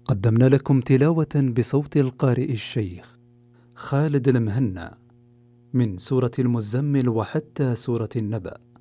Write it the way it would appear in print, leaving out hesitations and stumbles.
قدمنا لكم تلاوة بصوت القارئ الشيخ خالد المهنا من سورة المزمل وحتى سورة النبأ.